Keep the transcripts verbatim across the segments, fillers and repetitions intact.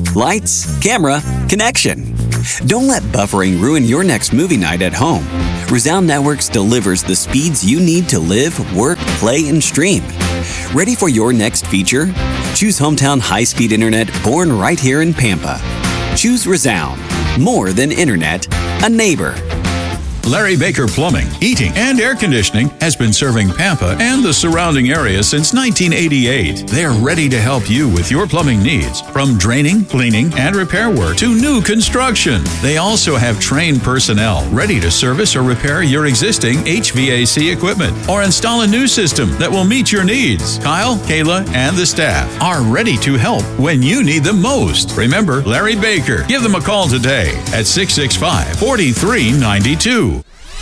Lights, camera, connection. Don't let buffering ruin your next movie night at home. Resound Networks delivers the speeds you need to live, work, play, and stream. Ready for your next feature? Choose hometown high-speed internet born right here in Pampa. Choose Resound. More than internet, a neighbor. Larry Baker Plumbing, Heating, and Air Conditioning has been serving Pampa and the surrounding area since nineteen eighty-eight. They're ready to help you with your plumbing needs, from draining, cleaning, and repair work to new construction. They also have trained personnel ready to service or repair your existing H V A C equipment or install a new system that will meet your needs. Kyle, Kayla, and the staff are ready to help when you need them most. Remember Larry Baker. Give them a call today at six six five, four three nine two.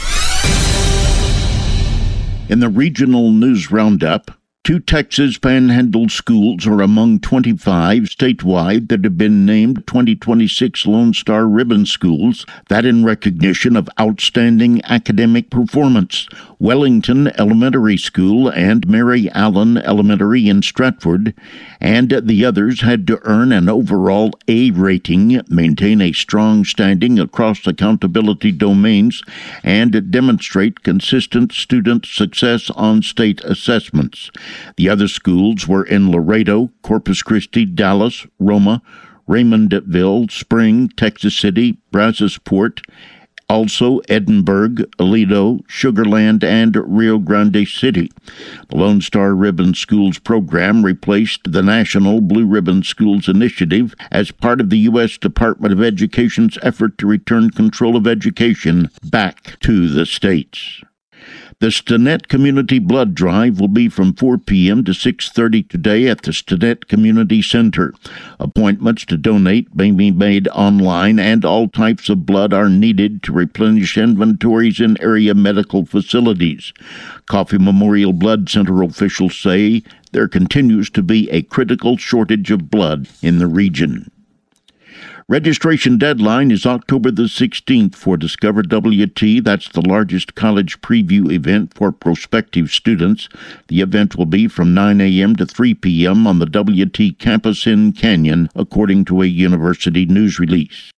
In the regional news roundup, two Texas Panhandle schools are among twenty-five statewide that have been named twenty twenty-six Lone Star Ribbon Schools, that in recognition of outstanding academic performance. Wellington Elementary School and Mary Allen Elementary in Stratford, and the others had to earn an overall A rating, maintain a strong standing across accountability domains, and demonstrate consistent student success on state assessments. The other schools were in Laredo, Corpus Christi, Dallas, Roma, Raymondville, Spring, Texas City, Brazosport, also Edinburgh, Aledo, Sugar Land, and Rio Grande City. The Lone Star Ribbon Schools program replaced the National Blue Ribbon Schools Initiative as part of the U S Department of Education's effort to return control of education back to the states. The Stinnett Community Blood Drive will be from four p.m. to six thirty today at the Stinnett Community Center. Appointments to donate may be made online, and all types of blood are needed to replenish inventories in area medical facilities. Coffee Memorial Blood Center officials say there continues to be a critical shortage of blood in the region. Registration deadline is October the sixteenth for Discover W T. That's the largest college preview event for prospective students. The event will be from nine a.m. to three p.m. on the W T campus in Canyon, according to a university news release.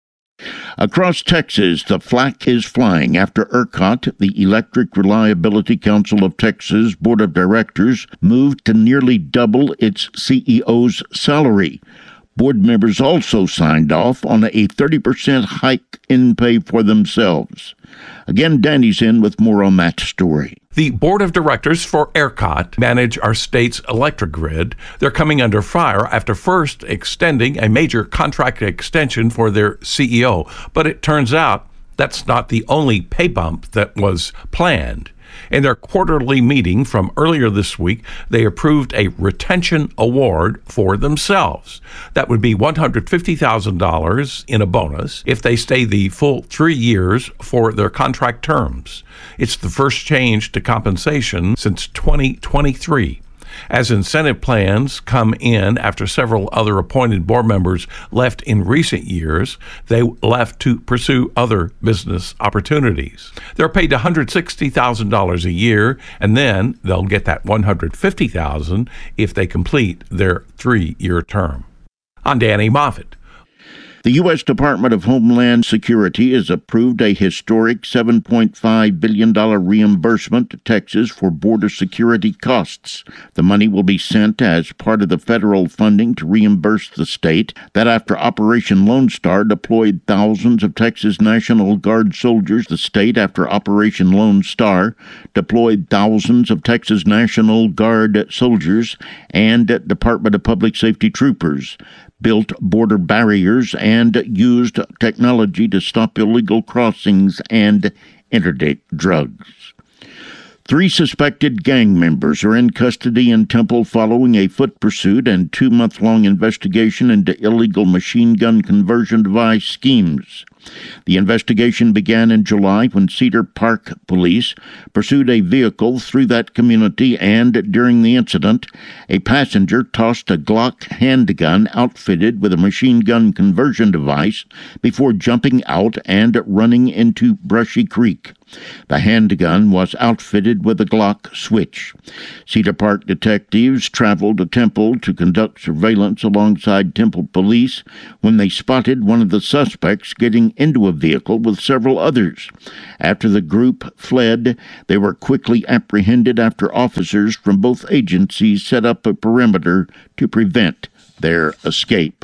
Across Texas, the flag is flying after ERCOT, the Electric Reliability Council of Texas Board of Directors, moved to nearly double its C E O's salary. Board members also signed off on a thirty percent hike in pay for themselves. Again, Danny's in with more on that story. The board of directors for ERCOT manage our state's electric grid. They're coming under fire after first extending a major contract extension for their C E O. But it turns out that's not the only pay bump that was planned. In their quarterly meeting from earlier this week, they approved a retention award for themselves. That would be one hundred fifty thousand dollars in a bonus if they stay the full three years for their contract terms. It's the first change to compensation since twenty twenty-three. As incentive plans come in after several other appointed board members left in recent years, they left to pursue other business opportunities. They're paid one hundred sixty thousand dollars a year, and then they'll get that one hundred fifty thousand dollars if they complete their three-year term. I'm Danny Moffett. The U S Department of Homeland Security has approved a historic seven point five billion dollars reimbursement to Texas for border security costs. The money will be sent as part of the federal funding to reimburse the state that after Operation Lone Star deployed thousands of Texas National Guard soldiers. The state, after Operation Lone Star, deployed thousands of Texas National Guard soldiers and Department of Public Safety troopers, built border barriers, and used technology to stop illegal crossings and interdict drugs. Three suspected gang members are in custody in Temple following a foot pursuit and two-month-long investigation into illegal machine gun conversion device schemes. The investigation began in July when Cedar Park police pursued a vehicle through that community, and during the incident, a passenger tossed a Glock handgun outfitted with a machine gun conversion device before jumping out and running into Brushy Creek. The handgun was outfitted with a Glock switch. Cedar Park detectives traveled to Temple to conduct surveillance alongside Temple police when they spotted one of the suspects getting into a vehicle with several others. After the group fled, they were quickly apprehended after officers from both agencies set up a perimeter to prevent their escape.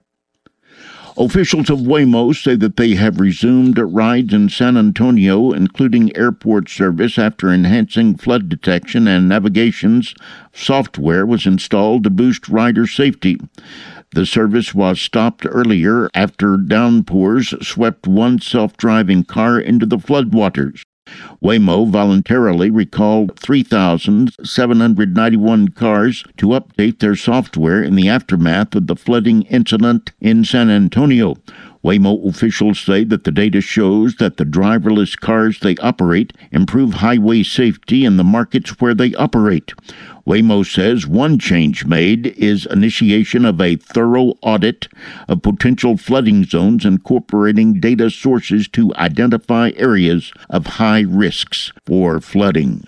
Officials of Waymo say that they have resumed rides in San Antonio, including airport service, after enhancing flood detection and navigation's software was installed to boost rider safety. The service was stopped earlier after downpours swept one self-driving car into the floodwaters. Waymo voluntarily recalled three thousand seven hundred ninety-one cars to update their software in the aftermath of the flooding incident in San Antonio. Waymo officials say that the data shows that the driverless cars they operate improve highway safety in the markets where they operate. Waymo says one change made is initiation of a thorough audit of potential flooding zones, incorporating data sources to identify areas of high risks for flooding.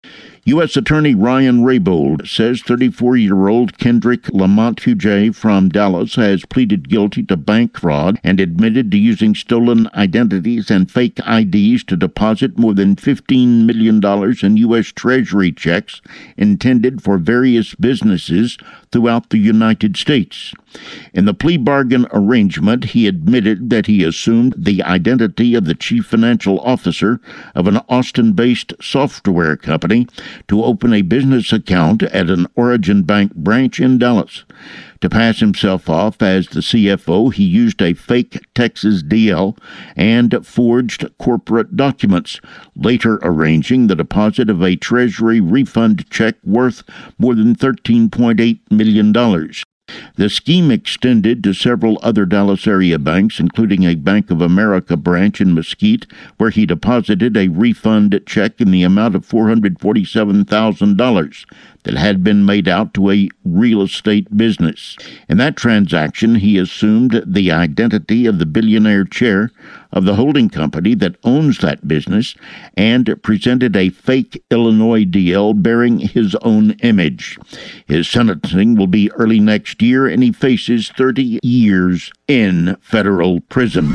U S Attorney Ryan Raybould says thirty-four-year-old Kendrick Lamont Huget from Dallas has pleaded guilty to bank fraud and admitted to using stolen identities and fake I Ds to deposit more than fifteen million dollars in U S Treasury checks intended for various businesses throughout the United States. In the plea bargain arrangement, he admitted that he assumed the identity of the chief financial officer of an Austin-based software company to open a business account at an Origin Bank branch in Dallas. To pass himself off as the C F O, he used a fake Texas D L and forged corporate documents, later arranging the deposit of a Treasury refund check worth more than thirteen point eight million dollars. The scheme extended to several other Dallas area banks, including a Bank of America branch in Mesquite, where he deposited a refund check in the amount of four hundred forty-seven thousand dollars that had been made out to a real estate business. In that transaction, he assumed the identity of the billionaire chair of the holding company that owns that business and presented a fake Illinois D L bearing his own image. His sentencing will be early next year, and he faces thirty years in federal prison.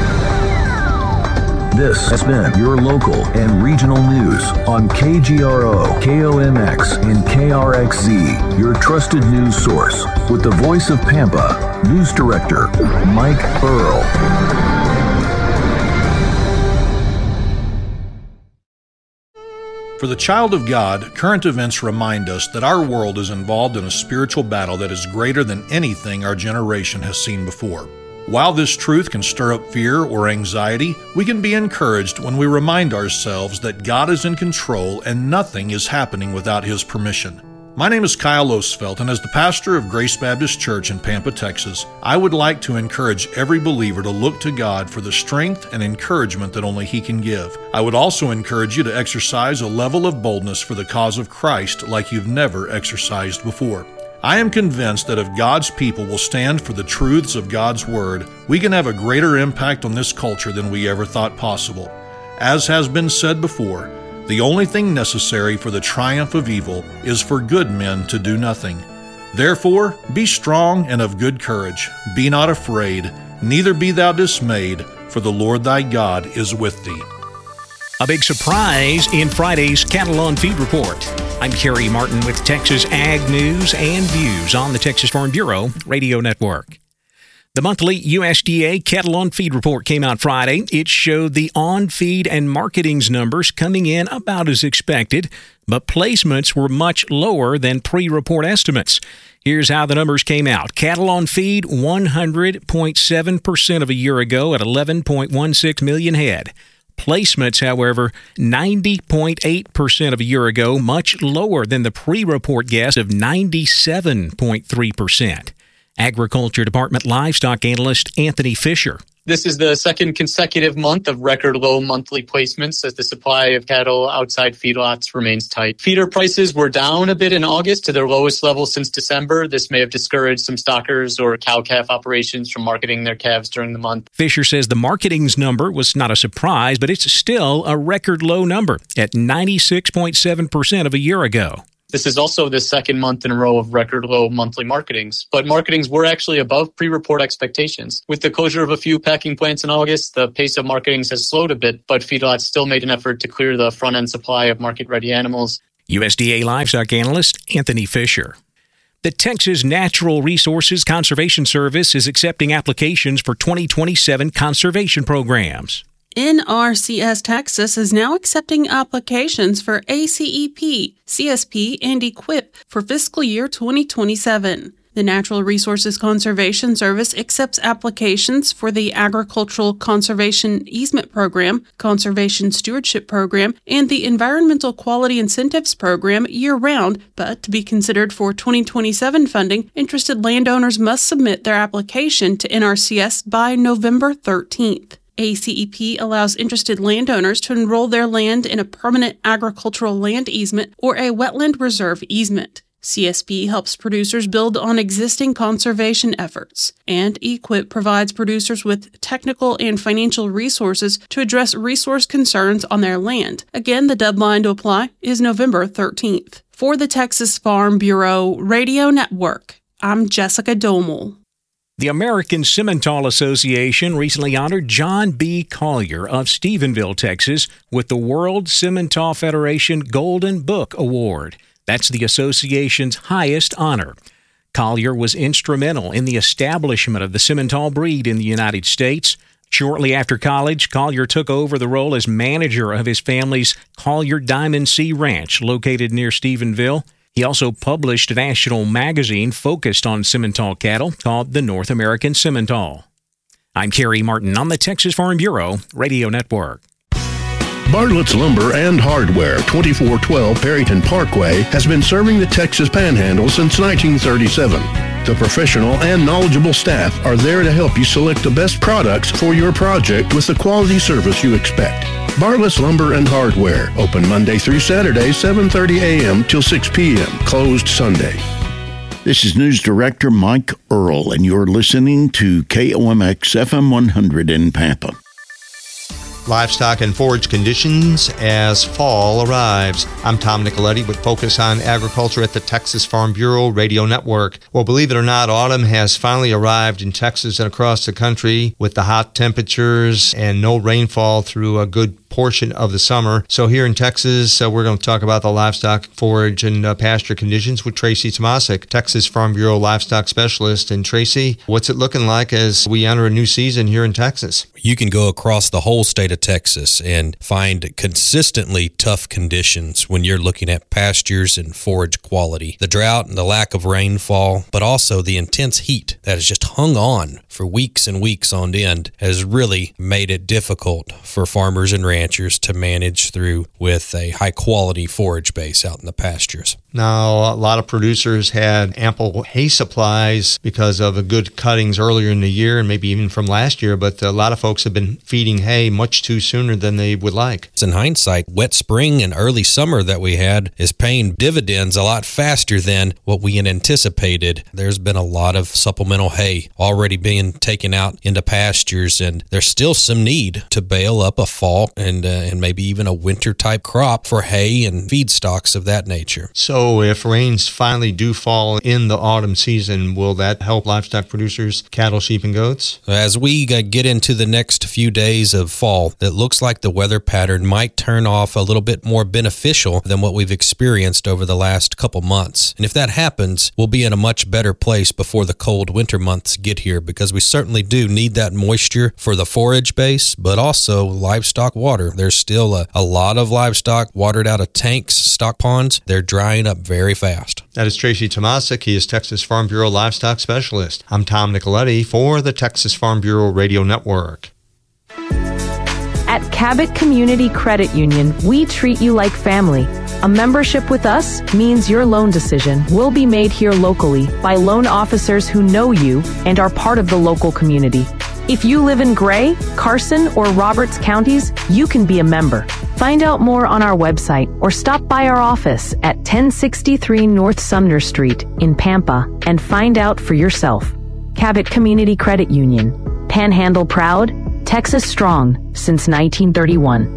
This has been your local and regional news on K G R O, K O M X, and K R X Z, your trusted news source. With the voice of Pampa, News Director Mike Earl. For the child of God, current events remind us that our world is involved in a spiritual battle that is greater than anything our generation has seen before. While this truth can stir up fear or anxiety, we can be encouraged when we remind ourselves that God is in control and nothing is happening without His permission. My name is Kyle Osfeld, and as the pastor of Grace Baptist Church in Pampa, Texas, I would like to encourage every believer to look to God for the strength and encouragement that only He can give. I would also encourage you to exercise a level of boldness for the cause of Christ like you've never exercised before. I am convinced that if God's people will stand for the truths of God's Word, we can have a greater impact on this culture than we ever thought possible. As has been said before, the only thing necessary for the triumph of evil is for good men to do nothing. Therefore, be strong and of good courage. Be not afraid, neither be thou dismayed, for the Lord thy God is with thee. A big surprise in Friday's Cattle on Feed Report. I'm Kerry Martin with Texas Ag News and Views on the Texas Farm Bureau Radio Network. The monthly U S D A Cattle on Feed report came out Friday. It showed the on-feed and marketings numbers coming in about as expected, but placements were much lower than pre-report estimates. Here's how the numbers came out. Cattle on feed, one hundred point seven percent of a year ago at eleven point one six million head. Placements, however, ninety point eight percent of a year ago, much lower than the pre-report guess of ninety-seven point three percent. Agriculture Department livestock analyst Anthony Fisher. This is the second consecutive month of record low monthly placements as the supply of cattle outside feedlots remains tight. Feeder prices were down a bit in August to their lowest level since December. This may have discouraged some stockers or cow-calf operations from marketing their calves during the month. Fisher says the marketing's number was not a surprise, but it's still a record low number at ninety-six point seven percent of a year ago. This is also the second month in a row of record low monthly marketings, but marketings were actually above pre-report expectations. With the closure of a few packing plants in August, the pace of marketings has slowed a bit, but feedlots still made an effort to clear the front-end supply of market-ready animals. U S D A livestock analyst Anthony Fisher. The Texas Natural Resources Conservation Service is accepting applications for twenty twenty-seven conservation programs. N R C S Texas is now accepting applications for A C E P, C S P, and EQIP for fiscal year twenty twenty-seven. The Natural Resources Conservation Service accepts applications for the Agricultural Conservation Easement Program, Conservation Stewardship Program, and the Environmental Quality Incentives Program year-round, but to be considered for twenty twenty-seven funding, interested landowners must submit their application to N R C S by November thirteenth. A C E P allows interested landowners to enroll their land in a permanent agricultural land easement or a wetland reserve easement. C S P helps producers build on existing conservation efforts, and EQIP provides producers with technical and financial resources to address resource concerns on their land. Again, the deadline to apply is November thirteenth. For the Texas Farm Bureau Radio Network, I'm Jessica Domel. The American Simmental Association recently honored John B. Collier of Stephenville, Texas, with the World Simmental Federation Golden Book Award. That's the association's highest honor. Collier was instrumental in the establishment of the Simmental breed in the United States. Shortly after college, Collier took over the role as manager of his family's Collier Diamond C Ranch, located near Stephenville. He also published a national magazine focused on Simmental cattle called the North American Simmental. I'm Kerry Martin on the Texas Farm Bureau Radio Network. Bartlett's Lumber and Hardware, twenty-four twelve Perryton Parkway, has been serving the Texas Panhandle since nineteen thirty-seven. The professional and knowledgeable staff are there to help you select the best products for your project with the quality service you expect. Bartlett's Lumber and Hardware, open Monday through Saturday, seven thirty a.m. till six p.m., closed Sunday. This is News Director Mike Earl, and you're listening to K O M X F M one hundred in Pampa. Livestock and forage conditions as fall arrives. I'm Tom Nicoletti with Focus on Agriculture at the Texas Farm Bureau Radio Network. Well, believe it or not, autumn has finally arrived in Texas and across the country with the hot temperatures and no rainfall through a good portion of the summer. So here in Texas, uh, we're going to talk about the livestock, forage, and uh, pasture conditions with Tracy Tomasic, Texas Farm Bureau livestock specialist. And Tracy, what's it looking like as we enter a new season here in Texas? You can go across the whole state of Texas and find consistently tough conditions when you're looking at pastures and forage quality. The drought and the lack of rainfall, but also the intense heat that has just hung on for weeks and weeks on end has really made it difficult for farmers and ranchers to manage through with a high quality forage base out in the pastures. Now, a lot of producers had ample hay supplies because of the good cuttings earlier in the year and maybe even from last year, but a lot of folks have been feeding hay much too sooner than they would like. In hindsight, wet spring and early summer that we had is paying dividends a lot faster than what we had anticipated. There's been a lot of supplemental hay already being taken out into pastures, and there's still some need to bale up a fall and uh, and maybe even a winter type crop for hay and feedstocks of that nature. So if rains finally do fall in the autumn season, will that help livestock producers, cattle, sheep, and goats? As we get into the next few days of fall, it looks like the weather pattern might turn off a little bit more beneficial than what we've experienced over the last couple months. And if that happens, we'll be in a much better place before the cold winter months get here, because we certainly do need that moisture for the forage base, but also livestock water. There's still a, a lot of livestock watered out of tanks, stock ponds. They're drying up very fast. That is Tracy Tomasic. He is Texas Farm Bureau livestock specialist. I'm Tom Nicoletti for the Texas Farm Bureau Radio Network. At Cabot Community Credit Union, we treat you like family. A membership with us means your loan decision will be made here locally by loan officers who know you and are part of the local community. If you live in Gray, Carson, or Roberts counties, you can be a member. Find out more on our website or stop by our office at ten sixty-three North Sumner Street in Pampa and find out for yourself. Cabot Community Credit Union. Panhandle proud, Texas strong since nineteen thirty-one.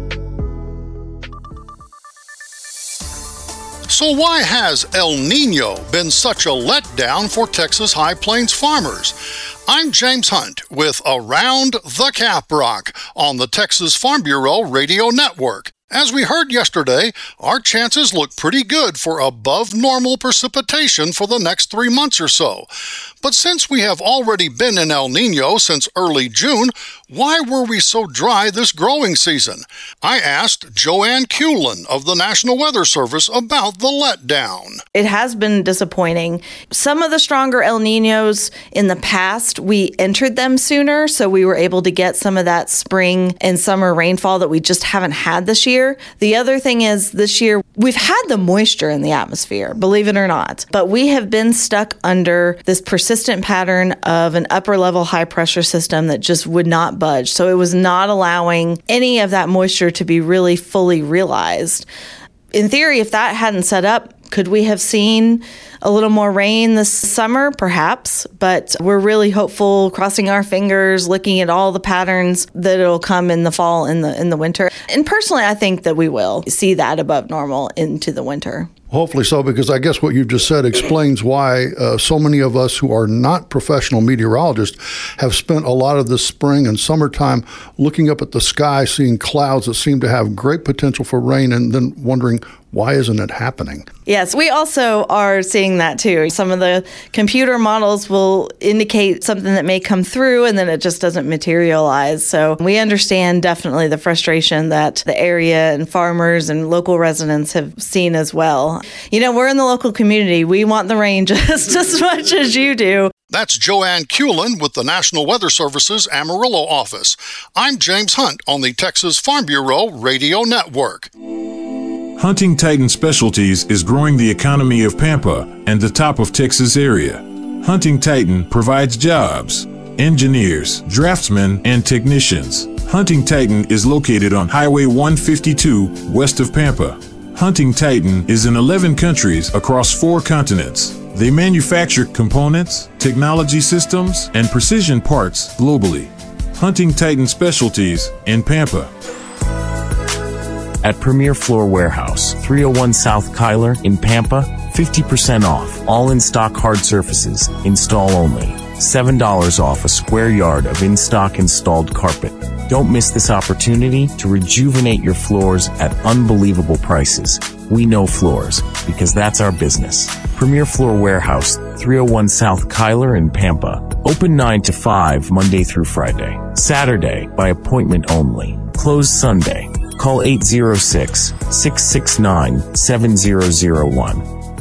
So why has El Nino been such a letdown for Texas High Plains farmers? I'm James Hunt with Around the Caprock on the Texas Farm Bureau Radio Network. As we heard yesterday, our chances look pretty good for above normal precipitation for the next three months or so. But since we have already been in El Nino since early June, why were we so dry this growing season? I asked Joanne Cullen of the National Weather Service about the letdown. It has been disappointing. Some of the stronger El Ninos in the past, we entered them sooner, so we were able to get some of that spring and summer rainfall that we just haven't had this year. The other thing is this year, we've had the moisture in the atmosphere, believe it or not, but we have been stuck under this persistent pattern of an upper level high pressure system that just would not budge. So it was not allowing any of that moisture to be really fully realized. In theory, if that hadn't set up, could we have seen a little more rain this summer? Perhaps, but we're really hopeful, crossing our fingers, looking at all the patterns that it'll come in the fall and the in the winter. And personally, I think that we will see that above normal into the winter. Hopefully so, because I guess what you've just said explains why uh, so many of us who are not professional meteorologists have spent a lot of this spring and summertime looking up at the sky, seeing clouds that seem to have great potential for rain, and then wondering, why isn't it happening? Yes, we also are seeing that too. Some of the computer models will indicate something that may come through and then it just doesn't materialize. So we understand definitely the frustration that the area and farmers and local residents have seen as well. You know, we're in the local community. We want the rain just as much as you do. That's Joanne Cullen with the National Weather Service's Amarillo office. I'm James Hunt on the Texas Farm Bureau Radio Network. Hunting Titan Specialties is growing the economy of Pampa and the top of Texas area. Hunting Titan provides jobs, engineers, draftsmen, and technicians. Hunting Titan is located on Highway one fifty-two west of Pampa. Hunting Titan is in eleven countries across four continents. They manufacture components, technology systems, and precision parts globally. Hunting Titan Specialties in Pampa. At Premier Floor Warehouse, three oh one South Kyler in Pampa, fifty percent off all in-stock hard surfaces, install only. seven dollars off a square yard of in-stock installed carpet. Don't miss this opportunity to rejuvenate your floors at unbelievable prices. We know floors, because that's our business. Premier Floor Warehouse, three oh one South Kyler in Pampa. Open nine to five Monday through Friday. Saturday, by appointment only. Closed Sunday. Call eight oh six, six six nine, seven oh oh one.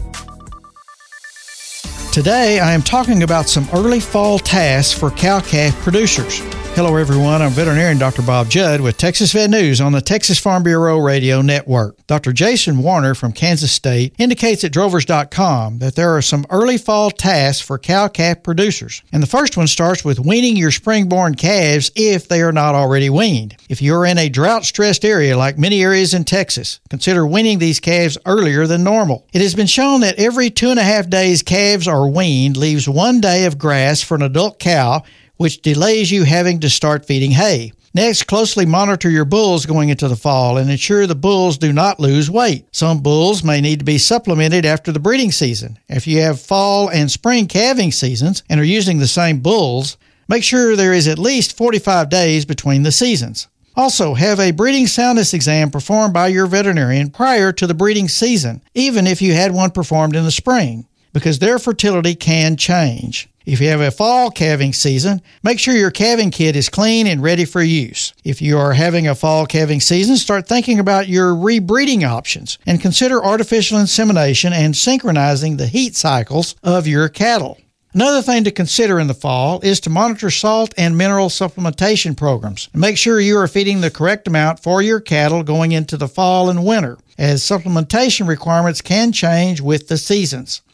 Today, I am talking about some early fall tasks for cow-calf producers. Hello, everyone. I'm veterinarian Doctor Bob Judd with Texas Vet News on the Texas Farm Bureau Radio Network. Doctor Jason Warner from Kansas State indicates at drovers dot com that there are some early fall tasks for cow-calf producers. And the first one starts with weaning your spring-born calves if they are not already weaned. If you're in a drought-stressed area like many areas in Texas, consider weaning these calves earlier than normal. It has been shown that every two and a half days calves are weaned leaves one day of grass for an adult cow, which delays you having to start feeding hay. Next, closely monitor your bulls going into the fall and ensure the bulls do not lose weight. Some bulls may need to be supplemented after the breeding season. If you have fall and spring calving seasons and are using the same bulls, make sure there is at least forty-five days between the seasons. Also, have a breeding soundness exam performed by your veterinarian prior to the breeding season, even if you had one performed in the spring, because their fertility can change. If you have a fall calving season, make sure your calving kit is clean and ready for use. If you are having a fall calving season, start thinking about your rebreeding options and consider artificial insemination and synchronizing the heat cycles of your cattle. Another thing to consider in the fall is to monitor salt and mineral supplementation programs. Make sure you are feeding the correct amount for your cattle going into the fall and winter, as supplementation requirements can change with the seasons.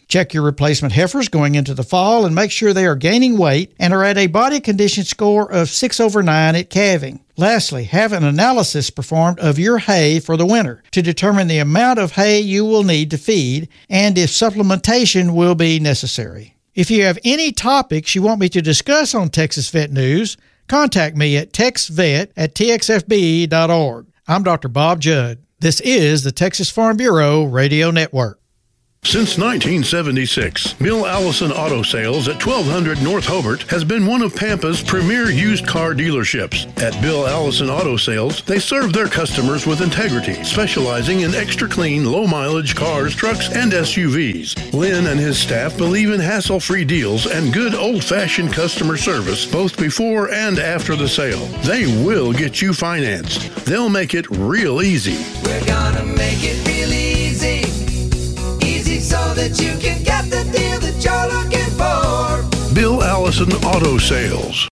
Check your replacement heifers going into the fall and make sure they are gaining weight and are at a body condition score of six over nine at calving. Lastly, have an analysis performed of your hay for the winter to determine the amount of hay you will need to feed and if supplementation will be necessary. If you have any topics you want me to discuss on Texas Vet News, contact me at texvet at t x f b dot org. I'm Doctor Bob Judd. This is the Texas Farm Bureau Radio Network. Since nineteen seventy-six, Bill Allison Auto Sales at twelve hundred North Hobart has been one of Pampa's premier used car dealerships. At Bill Allison Auto Sales, they serve their customers with integrity, specializing in extra clean, low-mileage cars, trucks, and S U Vs. Lynn and his staff believe in hassle-free deals and good old-fashioned customer service, both before and after the sale. They will get you financed. They'll make it real easy. We're gonna make it real easy. So that you can get the deal that you're looking for. Bill Allison Auto Sales.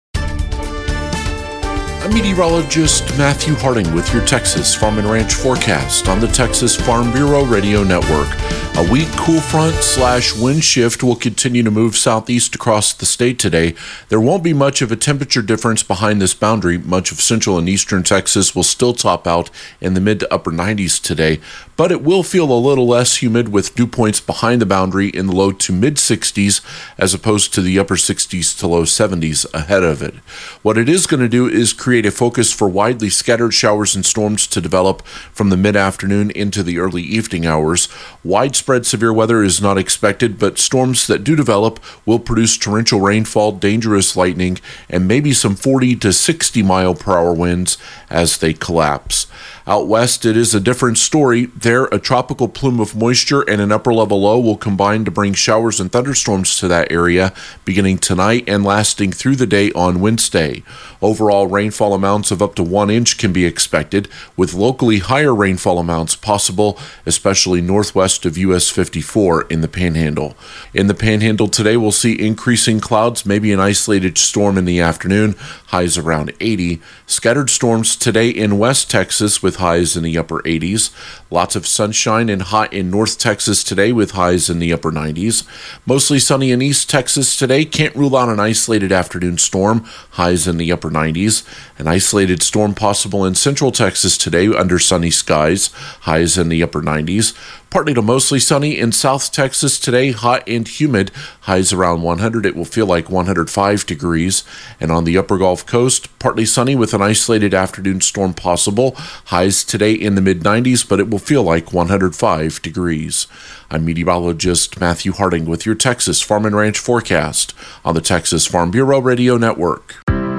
I'm meteorologist Matthew Harding with your Texas Farm and Ranch forecast on the Texas Farm Bureau Radio Network. A weak cool front slash wind shift will continue to move southeast across the state today. There won't be much of a temperature difference behind this boundary. Much of central and eastern Texas will still top out in the mid to upper nineties today, but it will feel a little less humid with dew points behind the boundary in the low to mid sixties as opposed to the upper sixties to low seventies ahead of it. What it is going to do is create a focus for widely scattered showers and storms to develop from the mid-afternoon into the early evening hours. Widespread severe weather is not expected, but storms that do develop will produce torrential rainfall, dangerous lightning, and maybe some forty to sixty mile per hour winds as they collapse. Out west, it is a different story. There, a tropical plume of moisture and an upper-level low will combine to bring showers and thunderstorms to that area beginning tonight and lasting through the day on Wednesday. Overall, rainfall amounts of up to one inch can be expected, with locally higher rainfall amounts possible, especially northwest of U S fifty-four in the Panhandle. In the Panhandle today, we'll see increasing clouds, maybe an isolated storm in the afternoon, highs around eighty. Scattered storms today in West Texas with highs in the upper eighties. Lots of sunshine and hot in North Texas today with highs in the upper nineties. Mostly sunny in East Texas today. Can't rule out an isolated afternoon storm, highs in the upper nineties. An isolated storm possible in Central Texas today under sunny skies, highs in the upper nineties. Partly to mostly sunny in South Texas today, hot and humid, highs around one hundred. It will feel like one hundred five degrees. And on the upper Gulf Coast, partly sunny with an isolated afternoon storm possible, highs today in the mid nineties, but it will feel like one hundred five degrees. I'm meteorologist Matthew Harding with your Texas Farm and Ranch forecast on the Texas Farm Bureau Radio Network.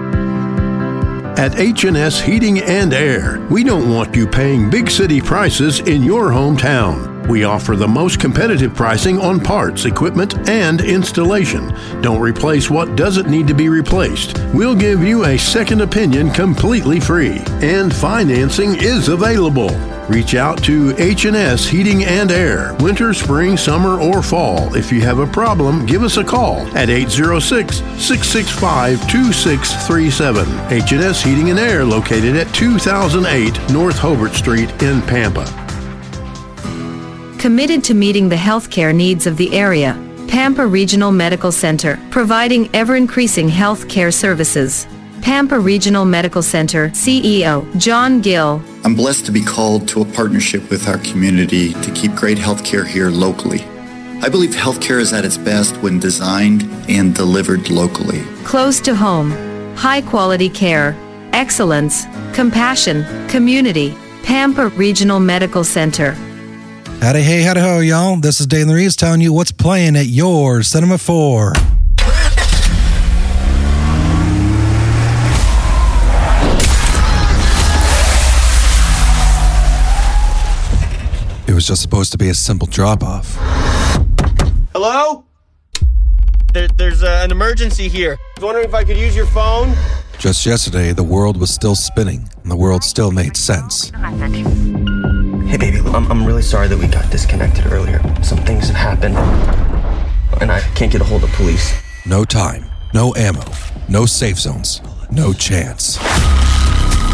At H and S Heating and Air, we don't want you paying big city prices in your hometown. We offer the most competitive pricing on parts, equipment, and installation. Don't replace what doesn't need to be replaced. We'll give you a second opinion completely free, and financing is available. Reach out to H and S Heating and Air, winter, spring, summer, or fall. If you have a problem, give us a call at eight zero six, six six five, two six three seven. H and S Heating and Air, located at two thousand eight North Hobart Street in Pampa. Committed to meeting the healthcare needs of the area, Pampa Regional Medical Center, providing ever-increasing healthcare services. Pampa Regional Medical Center C E O John Gill. I'm blessed to be called to a partnership with our community to keep great healthcare here locally. I believe healthcare is at its best when designed and delivered locally. Close to home, high-quality care, excellence, compassion, community. Pampa Regional Medical Center. Howdy, hey, howdy, ho, y'all. This is Dalen Reeves telling you what's playing at your Cinema four. It was just supposed to be a simple drop-off. Hello? There, there's uh, an emergency here. I was wondering if I could use your phone? Just yesterday, the world was still spinning, and the world still made sense. Hey, baby, I'm, I'm really sorry that we got disconnected earlier. Some things have happened, and I can't get a hold of police. No time, no ammo, no safe zones, no chance.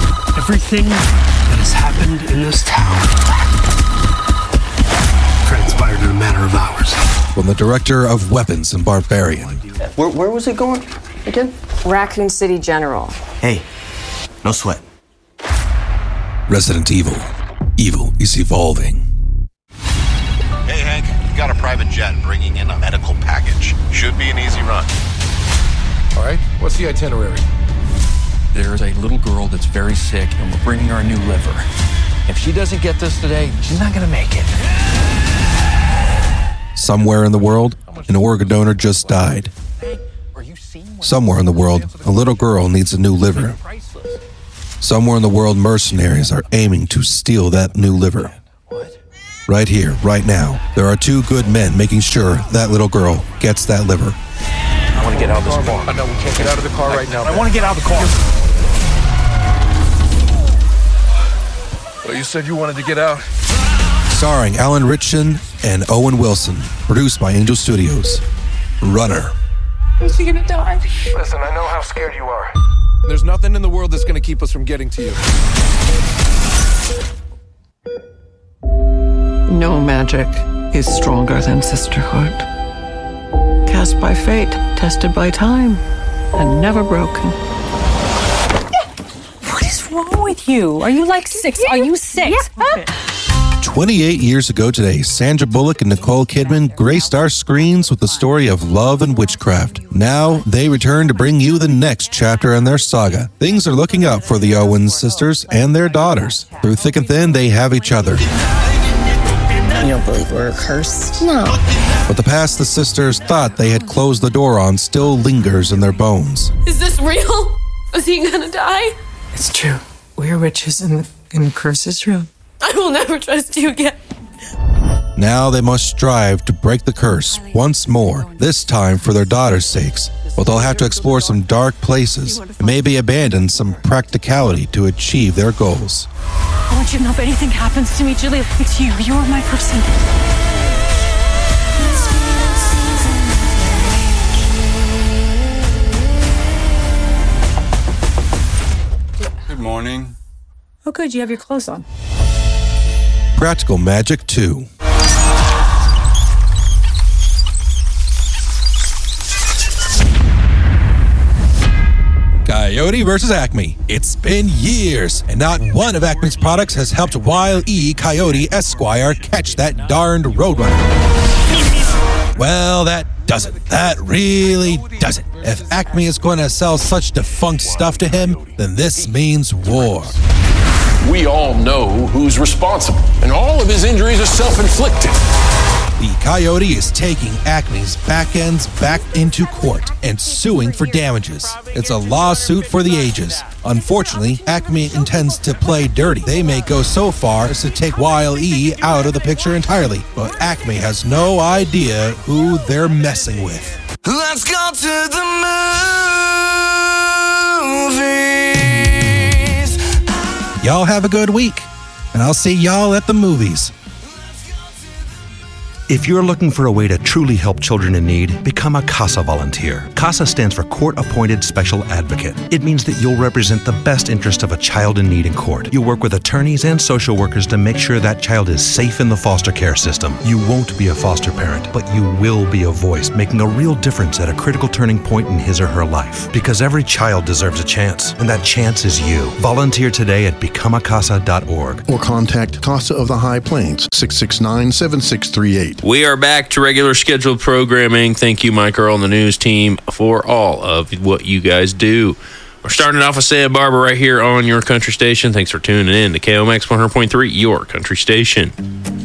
Everything that has happened in this town transpired in a matter of hours. From the director of Weapons and Barbarian. Where, where was it going again? Raccoon City General. Hey, no sweat. Resident Evil. Evil is evolving. Hey, Hank, we got a private jet bringing in a medical package. Should be an easy run. All right, what's the itinerary? There's a little girl that's very sick, and we're bringing her a new liver. If she doesn't get this today, she's not gonna make it. Somewhere in the world, an organ donor just died. Somewhere in the world, a little girl needs a new liver. Somewhere in the world, mercenaries are aiming to steal that new liver. Right here, right now, there are two good men making sure that little girl gets that liver. I want to get out of this car. I know we can't get out of the car right now. I want to get out of the car. Well, you said you wanted to get out. Starring Alan Ritchson and Owen Wilson. Produced by Angel Studios. Runner. Is he gonna die? Listen, I know how scared you are. There's nothing in the world that's going to keep us from getting to you. No magic is stronger than sisterhood. Cast by fate, tested by time, and never broken. What is wrong with you? Are you like six? Are you six? Yeah. twenty-eight years ago today, Sandra Bullock and Nicole Kidman graced our screens with the story of love and witchcraft. Now, they return to bring you the next chapter in their saga. Things are looking up for the Owens sisters and their daughters. Through thick and thin, they have each other. You don't believe we're cursed? No. But the past the sisters thought they had closed the door on still lingers in their bones. Is this real? Is he gonna die? It's true. We're witches and the, and the curse is real. I will never trust you again. Now they must strive to break the curse once more, this time for their daughters' sakes. But they'll have to explore some dark places and maybe abandon some practicality to achieve their goals. I want you to know if anything happens to me, Julia, it's you. You're my person. Good morning. Oh, good. You have your clothes on. Practical Magic two. Coyote versus Acme. It's been years, and not one of Acme's products has helped Wile E. Coyote Esquire catch that darned roadrunner. Well, that doesn't. That really doesn't. If Acme is going to sell such defunct stuff to him, then this means war. We all know who's responsible, and all of his injuries are self-inflicted. The Coyote is taking Acme's back ends back into court and suing for damages. It's a lawsuit for the ages. Unfortunately, Acme intends to play dirty. They may go so far as to take Wile E out of the picture entirely, but Acme has no idea who they're messing with. Let's go to the movies. Y'all have a good week, and I'll see y'all at the movies. If you're looking for a way to truly help children in need, become a CASA volunteer. CASA stands for Court-Appointed Special Advocate. It means that you'll represent the best interest of a child in need in court. You'll work with attorneys and social workers to make sure that child is safe in the foster care system. You won't be a foster parent, but you will be a voice, making a real difference at a critical turning point in his or her life. Because every child deserves a chance, and that chance is you. Volunteer today at become a casa dot org. Or contact CASA of the High Plains, six six nine, seven six three eight. We are back to regular scheduled programming. Thank you, Mike Earl and the news team, for all of what you guys do. We're starting off with Santa Barbara right here on your country station. Thanks for tuning in to K O M X one hundred point three, your country station.